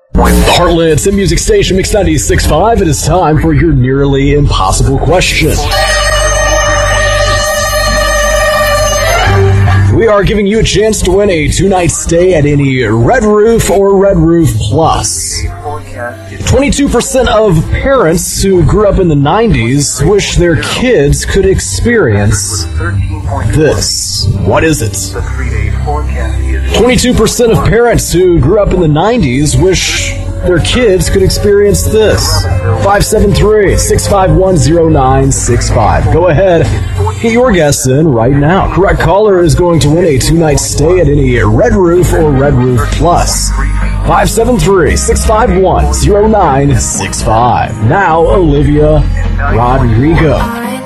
Heartland's hit music station, Mix 96.5. It is time for your nearly impossible question. We are giving you a chance to win a 2-night stay at any Red Roof or Red Roof Plus. 22% of parents who grew up in the 90s wish their kids could experience this. What is it? 22% of parents who grew up in the 90s wish their kids could experience this. 573-651-0965. Go ahead, get your guess in right now. Correct caller is going to win a 2-night stay at any Red Roof or Red Roof Plus. 573-651-0965. Now, Olivia Rodrigo.